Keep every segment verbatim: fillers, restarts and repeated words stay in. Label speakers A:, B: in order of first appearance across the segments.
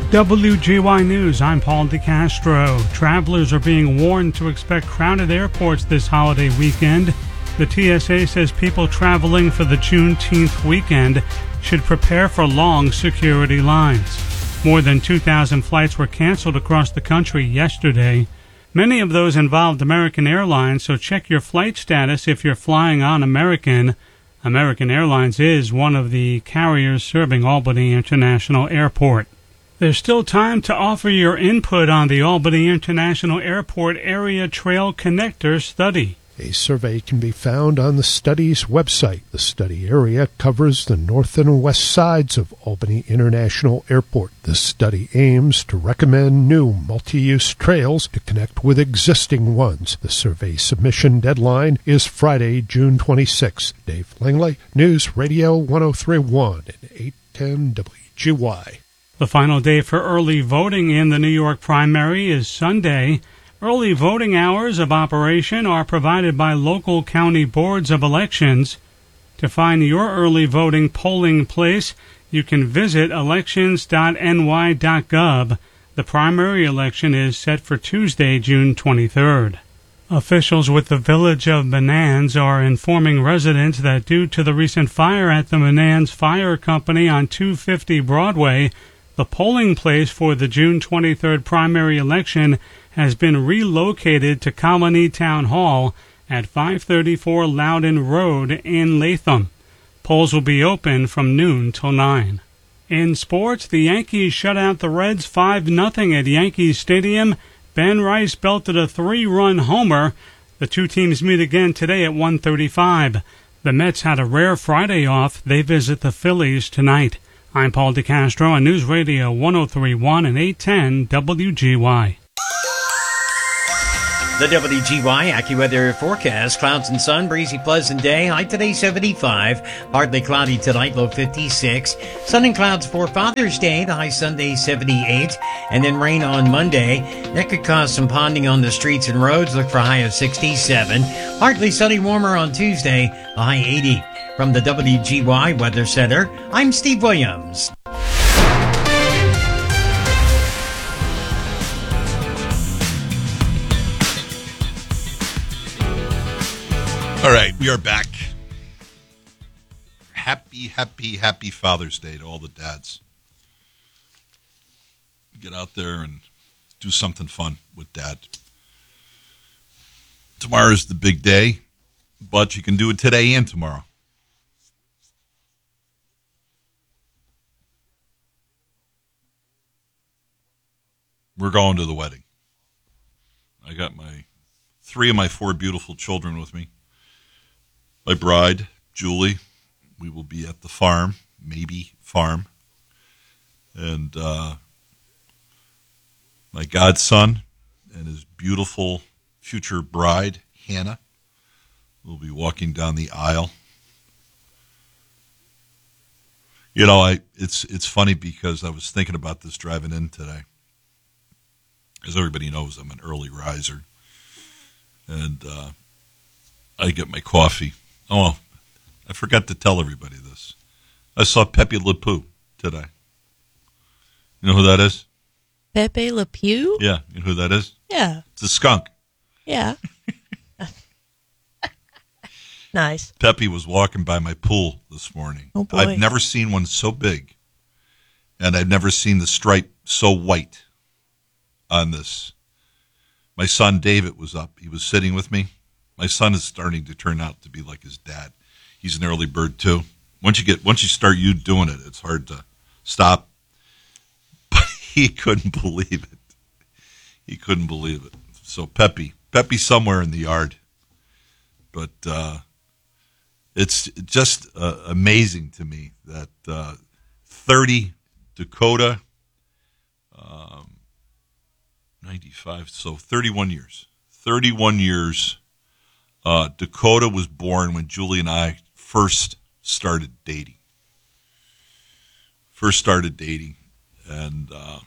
A: W G Y News, I'm Paul DeCastro. Travelers are being warned to expect crowded airports this holiday weekend. The T S A says people traveling for the Juneteenth weekend should prepare for long security lines. More than two thousand flights were canceled across the country yesterday. Many of those involved American Airlines, so check your flight status if you're flying on American. American Airlines is one of the carriers serving Albany International Airport. There's still time to offer your input on the Albany International Airport Area Trail Connector study.
B: A survey can be found on the study's website. The study area covers the north and west sides of Albany International Airport. The study aims to recommend new multi-use trails to connect with existing ones. The survey submission deadline is Friday, June twenty-sixth. Dave Langley, News Radio one oh three point one and eight ten W G Y.
A: The final day for early voting in the New York primary is Sunday. Early voting hours of operation are provided by local county boards of elections. To find your early voting polling place, you can visit elections dot n y dot gov. The primary election is set for Tuesday, June twenty-third. Officials with the Village of Menands are informing residents that due to the recent fire at the Menands Fire Company on two fifty Broadway, the polling place for the June twenty-third primary election has been relocated to Colony Town Hall at five thirty-four Loudon Road in Latham. Polls will be open from noon till nine. In sports, the Yankees shut out the Reds five nothing at Yankee Stadium. Ben Rice belted a three-run homer. The two teams meet again today at one thirty-five. The Mets had a rare Friday off. They visit the Phillies tonight. I'm Paul DeCastro on News Radio one oh three point one and eight ten W G Y.
C: The W G Y AccuWeather forecast: clouds and sun, breezy, pleasant day. High today seventy-five, partly cloudy tonight, low fifty-six. Sun and clouds for Father's Day, the high Sunday seventy-eight, and then rain on Monday. That could cause some ponding on the streets and roads. Look for a high of sixty-seven. Partly sunny, warmer on Tuesday, a high eighty. From the W G Y Weather Center, I'm Steve Williams.
D: All right, we are back. Happy, happy, happy Father's Day to all the dads. Get out there and do something fun with Dad. Tomorrow's the big day, but you can do it today and tomorrow. We're going to the wedding. I got my three of my four beautiful children with me. My bride, Julie, we will be at the farm, maybe farm. And uh, my godson and his beautiful future bride, Hannah, will be walking down the aisle. You know, I it's it's funny because I was thinking about this driving in today. As everybody knows, I'm an early riser. And uh, I get my coffee. Oh, I forgot to tell everybody this. I saw Pepe Le Pew today. You know who that is?
E: Pepe Le Pew?
D: Yeah, you know who that is?
E: Yeah.
D: It's a skunk.
E: Yeah. Nice.
D: Pepe was walking by my pool this morning.
E: Oh, boy.
D: I've never seen one so big, and I've never seen the stripe so white on this. My son David was up. He was sitting with me. My son is starting to turn out to be like his dad. He's an early bird too. Once you get, once you start you doing it, it's hard to stop. But he couldn't believe it. He couldn't believe it. So Pepe, Pepe somewhere in the yard. But uh, it's just uh, amazing to me that uh, thirty Dakota, um, ninety-five, so thirty-one years. thirty-one years. Uh, Dakota was born when Julie and I first started dating. First started dating. And uh,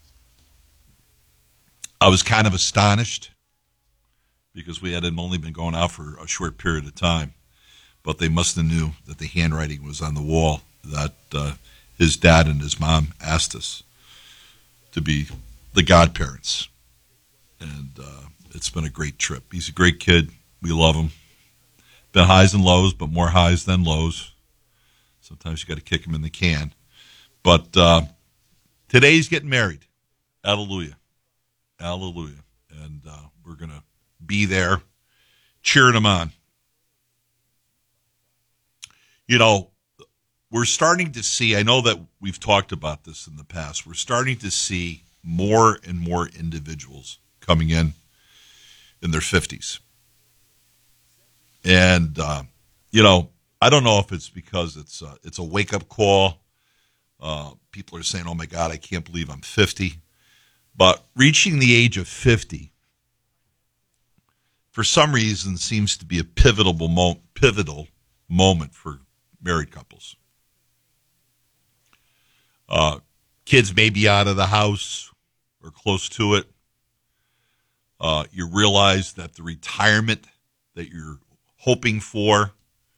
D: I was kind of astonished because we had only been going out for a short period of time. But they must have knew that the handwriting was on the wall that uh, his dad and his mom asked us. to be the godparents. And uh, it's been a great trip. He's a great kid. We love him. Been highs and lows, but more highs than lows. Sometimes you got to kick him in the can. But uh, today he's getting married. Hallelujah. Hallelujah. And uh, we're going to be there cheering him on. You know, we're starting to see, I know that we've talked about this in the past, we're starting to see more and more individuals coming in in their fifties. And, uh, you know, I don't know if it's because it's uh, it's a wake-up call. Uh, people are saying, oh, my God, I can't believe I'm fifty. But reaching the age of fifty, for some reason, seems to be a pivotal, mo- pivotal moment for married couples. Uh, kids may be out of the house or close to it. Uh, you realize that the retirement that you're hoping for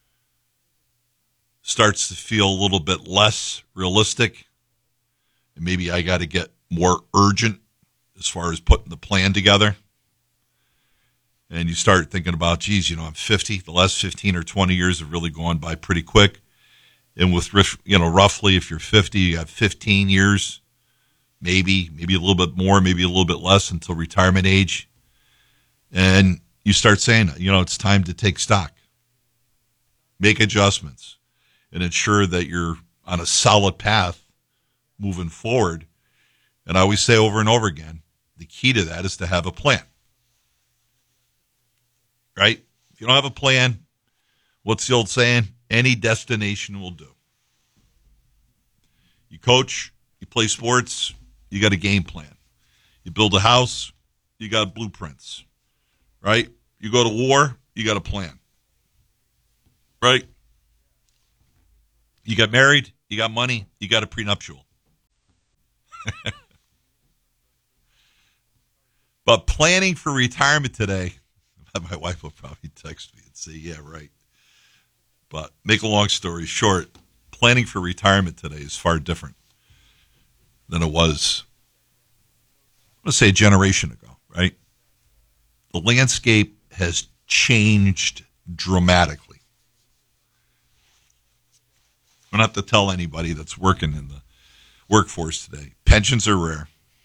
D: starts to feel a little bit less realistic. And maybe I got to get more urgent as far as putting the plan together. And you start thinking about, geez, you know, I'm fifty. The last fifteen or twenty years have really gone by pretty quick. And with, you know, roughly if you're fifty, you have fifteen years, maybe, maybe a little bit more, maybe a little bit less until retirement age. And you start saying, you know, it's time to take stock, make adjustments, and ensure that you're on a solid path moving forward. And I always say over and over again, the key to that is to have a plan. Right? If you don't have a plan, what's the old saying? Any destination will do. You coach, you play sports, you got a game plan. You build a house, you got blueprints. Right? You go to war, you got a plan. Right? You got married, you got money, you got a prenuptial. But planning for retirement today, my wife will probably text me and say, yeah, right. But make a long story short, planning for retirement today is far different than it was, let's say, a generation ago, right? The landscape has changed dramatically. I don't have to tell anybody that's working in the workforce today. Pensions are rare.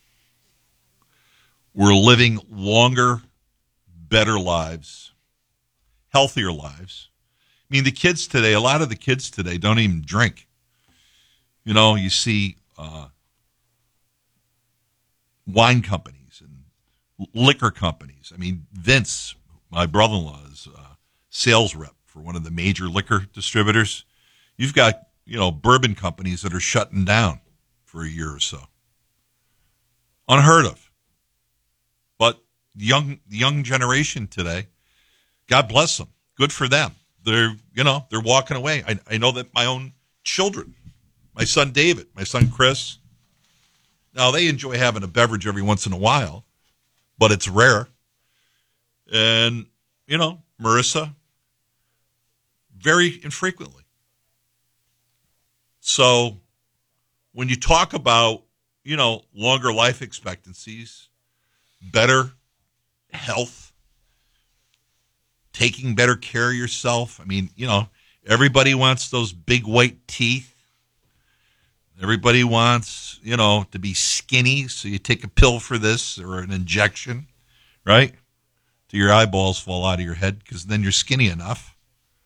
D: We're living longer, better lives, healthier lives. I mean, the kids today, a lot of the kids today don't even drink. You know, you see uh, wine companies and liquor companies. I mean, Vince, my brother-in-law, is a sales rep for one of the major liquor distributors. You've got, you know, bourbon companies that are shutting down for a year or so. Unheard of. But the young, the young generation today, God bless them. Good for them. They're, you know, they're walking away. I, I know that my own children, my son David, my son Chris, now they enjoy having a beverage every once in a while, but it's rare. And, you know, Marissa, very infrequently. So when you talk about, you know, longer life expectancies, better health, taking better care of yourself. I mean, you know, everybody wants those big white teeth. Everybody wants, you know, to be skinny. So you take a pill for this or an injection, right? Till your eyeballs fall out of your head because then you're skinny enough.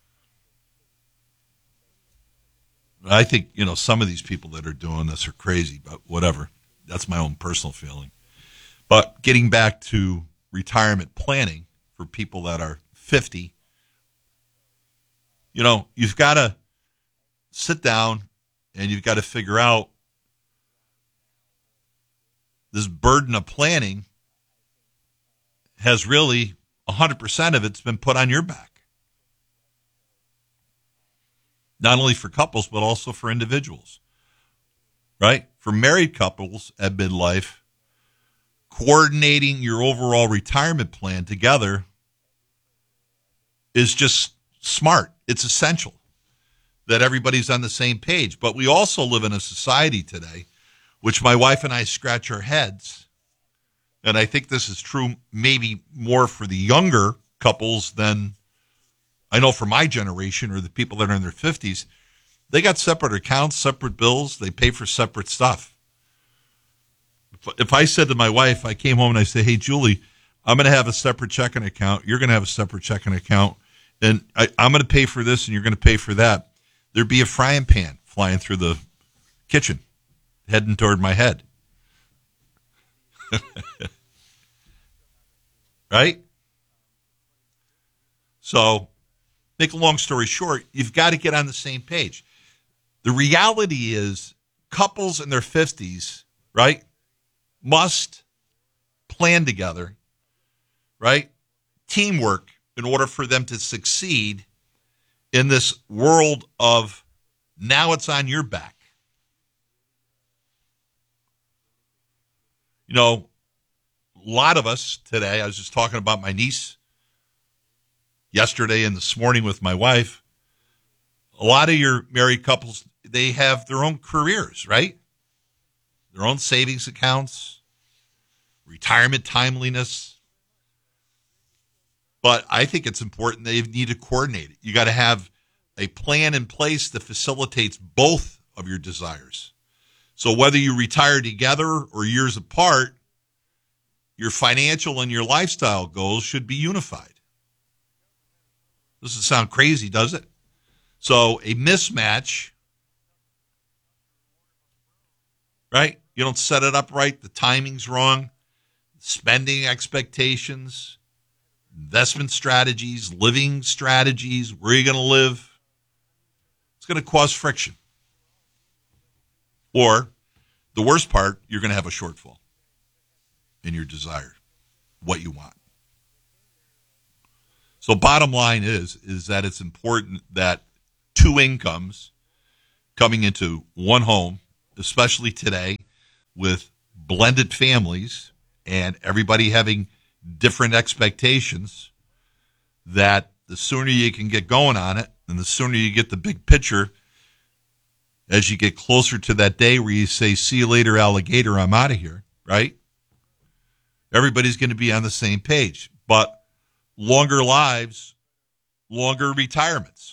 D: I think, you know, some of these people that are doing this are crazy, but whatever. That's my own personal feeling. But getting back to retirement planning for people that are fifty, you know, you've got to sit down and you've got to figure out this burden of planning has really one hundred percent of it's been put on your back. Not only for couples, but also for individuals, right? For married couples at midlife, coordinating your overall retirement plan together is just smart. It's essential that everybody's on the same page. But we also live in a society today which my wife and I scratch our heads. And I think this is true maybe more for the younger couples than I know for my generation or the people that are in their fifties. They got separate accounts, separate bills. They pay for separate stuff. If, if I said to my wife, I came home and I say, hey, Julie, I'm going to have a separate checking account. You're going to have a separate checking account. And I, I'm going to pay for this and you're going to pay for that. There'd be a frying pan flying through the kitchen, heading toward my head. Right? So, make a long story short, you've got to get on the same page. The reality is couples in their fifties, right, must plan together, right? Teamwork in order for them to succeed in this world of now it's on your back. You know, a lot of us today, I was just talking about my niece yesterday and this morning with my wife. A lot of your married couples, they have their own careers, right? Their own savings accounts, retirement timeliness. But I think it's important they need to coordinate it. You got to have a plan in place that facilitates both of your desires. So whether you retire together or years apart, your financial and your lifestyle goals should be unified. Doesn't sound crazy, does it? So a mismatch, right? You don't set it up right. The timing's wrong. Spending expectations, investment strategies, living strategies, where are you going to live? It's going to cause friction. Or the worst part, you're going to have a shortfall in your desire, what you want. So bottom line is, is that it's important that two incomes coming into one home, especially today with blended families and everybody having different expectations, that the sooner you can get going on it and the sooner you get the big picture as you get closer to that day where you say, see you later, alligator, I'm out of here, right? Everybody's going to be on the same page. But longer lives, longer retirements.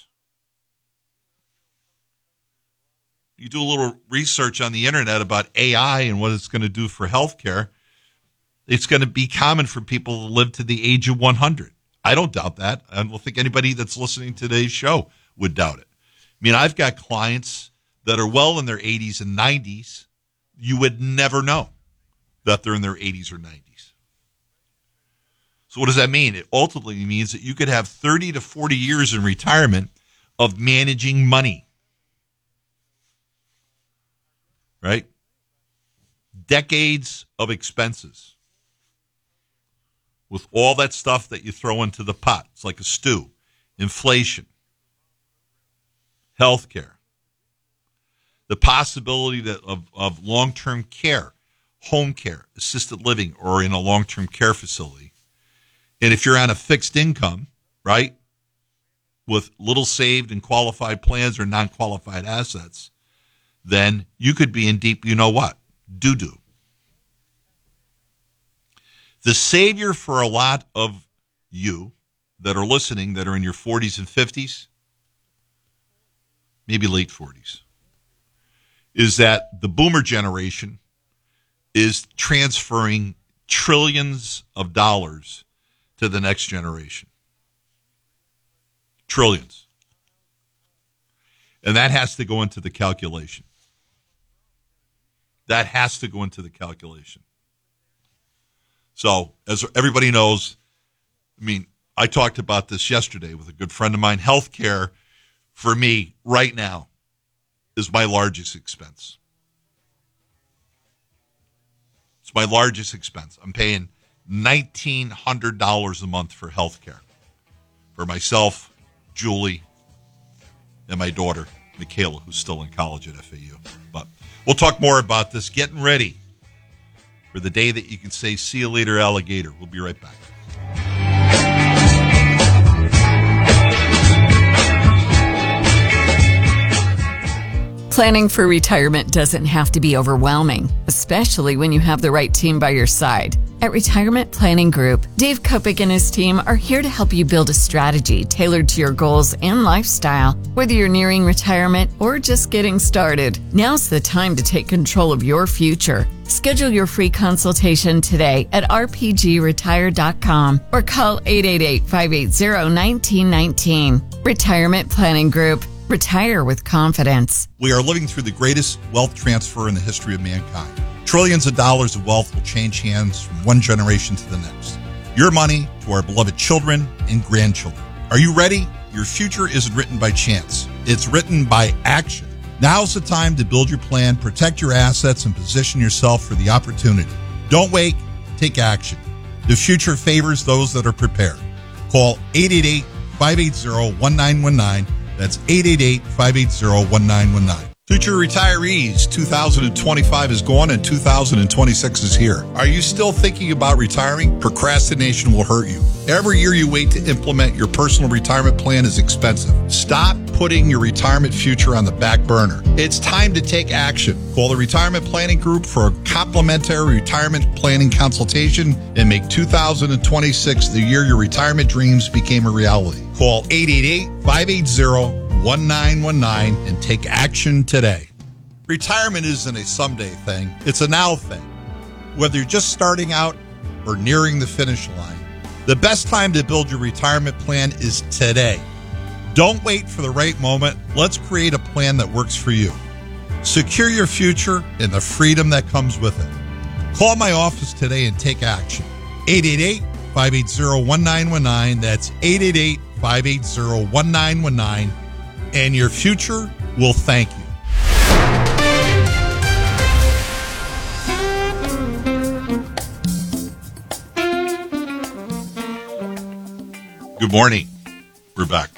D: You do a little research on the internet about A I and what it's going to do for healthcare. It's going to be common for people to live to the age of one hundred. I don't doubt that. I don't think anybody that's listening to today's show would doubt it. I mean, I've got clients that are well in their eighties and nineties. You would never know that they're in their eighties or nineties. So what does that mean? It ultimately means that you could have thirty to forty years in retirement of managing money. Right? Decades of expenses. With all that stuff that you throw into the pot. It's like a stew. Inflation. Healthcare. The possibility that of, of long-term care, home care, assisted living, or in a long-term care facility. And if you're on a fixed income, right, with little saved and qualified plans or non-qualified assets, then you could be in deep, you know what, doo-doo. The savior for a lot of you that are listening that are in your forties and fifties, maybe late forties, is that the boomer generation is transferring trillions of dollars to the next generation. Trillions. And that has to go into the calculation. That has to go into the calculation. So, as everybody knows, I mean, I talked about this yesterday with a good friend of mine. Healthcare, for me, right now, is my largest expense. It's my largest expense. I'm paying nineteen hundred dollars a month for health care for myself, Julie, and my daughter, Michaela, who's still in college at F A U. But we'll talk more about this. Getting ready for the day that you can say, see you later, alligator. We'll be right back.
F: Planning for retirement doesn't have to be overwhelming, especially when you have the right team by your side. At Retirement Planning Group, Dave Kopic and his team are here to help you build a strategy tailored to your goals and lifestyle. Whether you're nearing retirement or just getting started, now's the time to take control of your future. Schedule your free consultation today at r p g retire dot com or call eight eight eight, five eight zero, one nine one nine. Retirement Planning Group. Retire with confidence.
G: We are living through the greatest wealth transfer in the history of mankind. Trillions of dollars of wealth will change hands from one generation to the next. Your money to our beloved children and grandchildren. Are you ready? Your future isn't written by chance. It's written by action. Now's the time to build your plan, protect your assets, and position yourself for the opportunity. Don't wait. Take action. The future favors those that are prepared. Call eight eight eight, five eight zero, one nine one nine. That's eight eight eight, five eight zero, one nine one nine. Future retirees, two thousand twenty-five is gone and two thousand twenty-six is here. Are you still thinking about retiring? Procrastination will hurt you. Every year you wait to implement your personal retirement plan is expensive. Stop putting your retirement future on the back burner. It's time to take action. Call the Retirement Planning Group for a complimentary retirement planning consultation and make two thousand twenty-six the year your retirement dreams became a reality. Call eight eight eight, five eight zero, one nine one nine and take action today. Retirement isn't a someday thing. It's a now thing. Whether you're just starting out or nearing the finish line, the best time to build your retirement plan is today. Don't wait for the right moment. Let's create a plan that works for you. Secure your future and the freedom that comes with it. Call my office today and take action. eight eight eight, five eight zero, one nine one nine. That's eight eight eight, five eight zero, one nine one nine. And your future will thank you.
D: Good morning. We're back.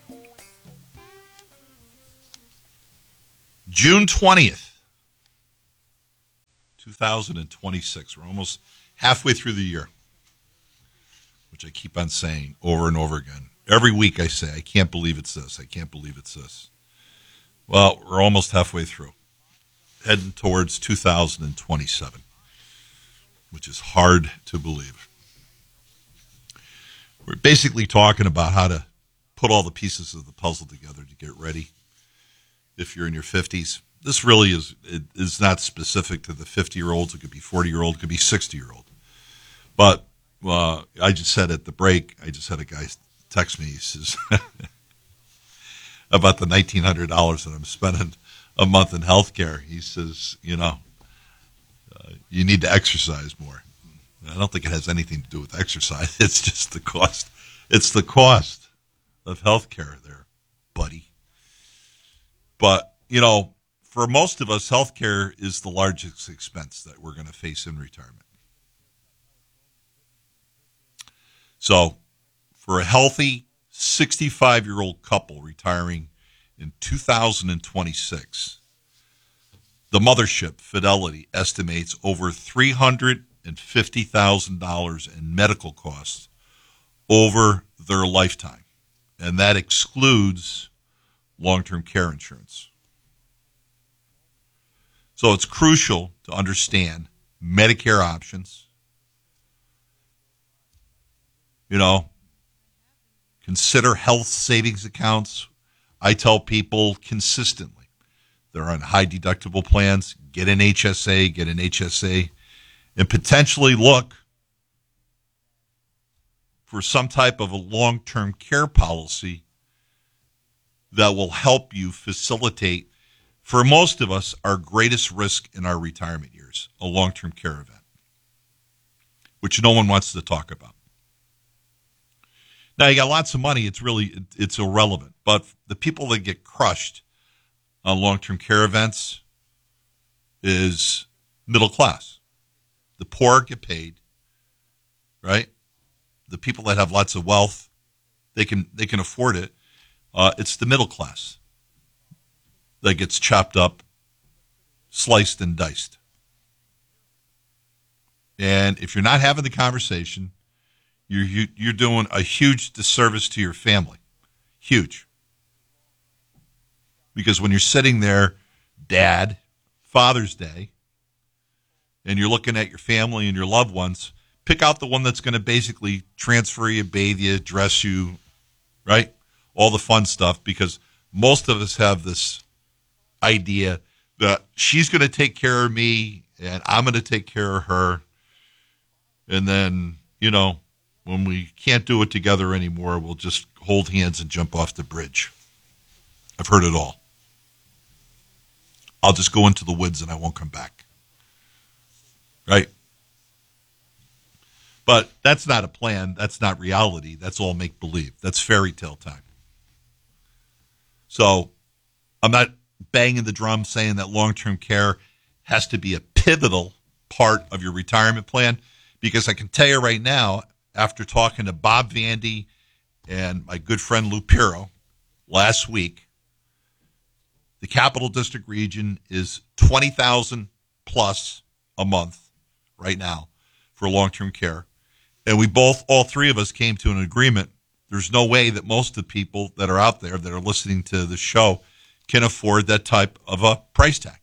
D: June twentieth, two thousand twenty-six. We're almost halfway through the year, which I keep on saying over and over again. Every week I say, I can't believe it's this. I can't believe it's this. Well, we're almost halfway through, heading towards two thousand twenty-seven, which is hard to believe. We're basically talking about how to put all the pieces of the puzzle together to get ready if you're in your fifties. This really is it is not specific to the fifty-year-olds. It could be forty-year-old. It could be sixty-year-old. But uh, I just said at the break, I just had a guy text me. He says about the nineteen hundred dollars that I'm spending a month in healthcare. He says, you know, uh, you need to exercise more. I don't think it has anything to do with exercise. It's just the cost. It's the cost of healthcare there, buddy. But, you know, for most of us, healthcare is the largest expense that we're going to face in retirement. So, for a healthy sixty-five-year-old couple retiring in two thousand twenty-six, the mothership, Fidelity, estimates over three hundred fifty thousand dollars in medical costs over their lifetime. And that excludes long-term care insurance. So it's crucial to understand Medicare options. You know, consider health savings accounts. I tell people consistently, they're on high deductible plans, get an H S A, get an H S A, and potentially look for some type of a long-term care policy that will help you facilitate, for most of us, our greatest risk in our retirement years, a long-term care event, which no one wants to talk about. Now, you got lots of money, it's really, it's irrelevant. But the people that get crushed on long-term care events is middle class. The poor get paid, right? The people that have lots of wealth, they can they can afford it. Uh, it's the middle class that gets chopped up, sliced and diced. And if you're not having the conversation, you're you, you're doing a huge disservice to your family, huge. Because when you're sitting there dad, Father's Day, and you're looking at your family and your loved ones, pick out the one that's going to basically transfer you, bathe you, dress you, right? All the fun stuff, because most of us have this idea that she's going to take care of me and I'm going to take care of her. And then, you know, when we can't do it together anymore, we'll just hold hands and jump off the bridge. I've heard it all. I'll just go into the woods and I won't come back. Right? But that's not a plan. That's not reality. That's all make-believe. That's fairy tale time. So I'm not banging the drum saying that long-term care has to be a pivotal part of your retirement plan, because I can tell you right now, after talking to Bob Vandy and my good friend Lou Piro last week, the Capital District region is twenty thousand plus a month right now for long-term care. And we both, all three of us, came to an agreement. There's no way that most of the people that are out there that are listening to the show can afford that type of a price tag.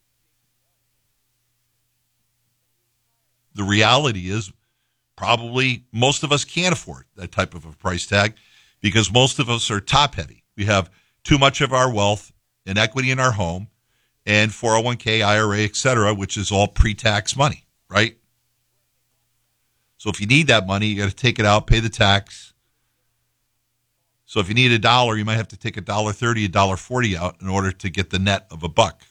D: The reality is probably most of us can't afford that type of a price tag, because most of us are top heavy. We have too much of our wealth in equity in our home and four oh one k, I R A, et cetera, which is all pre-tax money, right? So if you need that money, you got to take it out, pay the tax. So if you need a dollar, you might have to take a dollar thirty, a dollar forty out in order to get the net of a buck.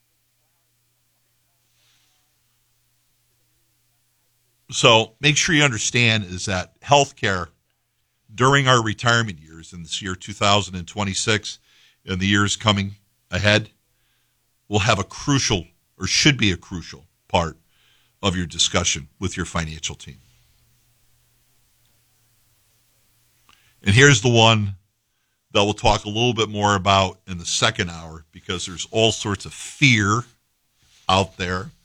D: So make sure you understand is that healthcare during our retirement years in this year two thousand twenty-six and the years coming ahead will have a crucial, or should be a crucial part of your discussion with your financial team. And here's the one that we'll talk a little bit more about in the second hour, because there's all sorts of fear out there